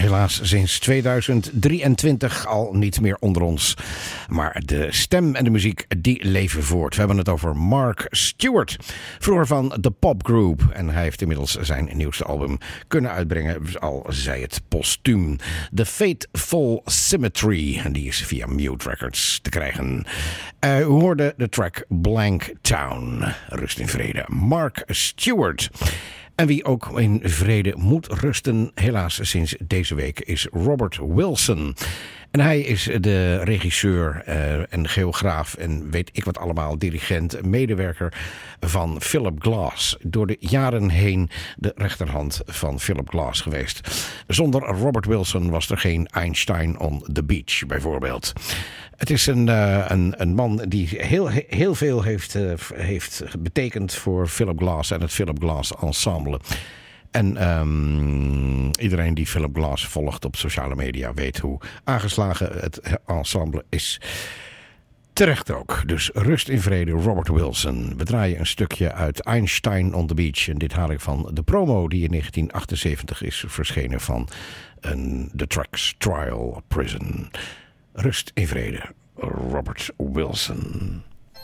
helaas sinds 2023 al niet meer onder ons. Maar de stem en de muziek, die leven voort. We hebben het over Mark Stewart, vroeger van The Pop Group. En hij heeft inmiddels zijn nieuwste album kunnen uitbrengen, al zij het postuum. The Fateful Symmetry. En die is via Mute Records te krijgen. U hoorde de track Blank Town. Rust in vrede. Mark Stewart. En wie ook in vrede moet rusten, helaas sinds deze week, is Robert Wilson. En hij is de regisseur en geograaf en weet ik wat allemaal, dirigent, medewerker van Philip Glass. Door de jaren heen de rechterhand van Philip Glass geweest. Zonder Robert Wilson was er geen Einstein on the Beach bijvoorbeeld. Het is een man die heel veel heeft betekend voor Philip Glass en het Philip Glass ensemble. En iedereen die Philip Glass volgt op sociale media weet hoe aangeslagen het ensemble is. Terecht ook. Dus rust in vrede, Robert Wilson. We draaien een stukje uit Einstein on the Beach. En dit haal ik van de promo die in 1978 is verschenen van The Tracks Trial Prison. Rust in vrede, Robert Wilson.